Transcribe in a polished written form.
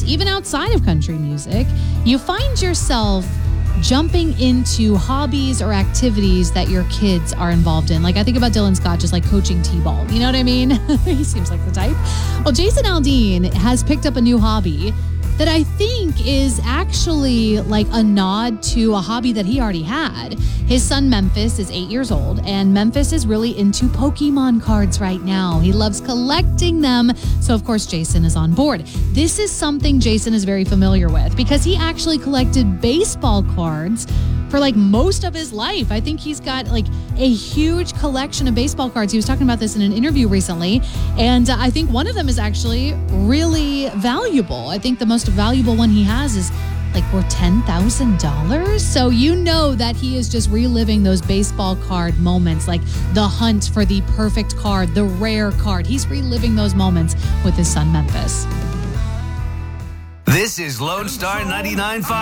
even outside of country music, you find yourself jumping into hobbies or activities that your kids are involved in. Like I think about Dylan Scott just like coaching T-ball. You know what I mean? He seems like the type. Well, Jason Aldean has picked up a new hobby that I think is actually like a nod to a hobby that he already had. His son Memphis is 8 years old, and Memphis is really into Pokemon cards right now. He loves collecting them, so of course Jason is on board. This is something Jason is very familiar with because he actually collected baseball cards for like most of his life. I think he's got like a huge collection of baseball cards. He was talking about this in an interview recently, and I think one of them is actually really valuable. I think the most valuable one he has is like worth $10,000. So you know that he is just reliving those baseball card moments, like the hunt for the perfect card, the rare card. He's reliving those moments with his son Memphis. This is Lone Star 99.5.